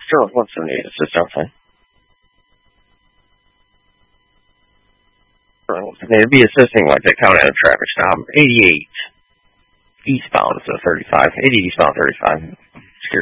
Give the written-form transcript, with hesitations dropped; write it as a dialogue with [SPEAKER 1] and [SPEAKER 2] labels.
[SPEAKER 1] Sure, 178 assist outside. They'd be assisting like they count out of traffic stop. 88 eastbound, so 35. 80 eastbound, 35.